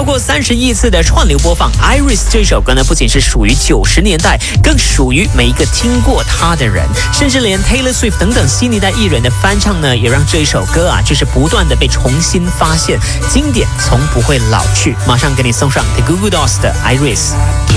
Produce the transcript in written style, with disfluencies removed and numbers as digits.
超过30亿次的串流播放。Iris 这首歌呢，不仅是属于90年代，更属于每一个听过它的人，甚至连 Taylor Swift 等等新一代艺人的翻唱呢，也让这一首歌啊，就是不断的被重新发现，经典从不会老去。马上给你送上 The Goo Goo Dolls 的 Iris。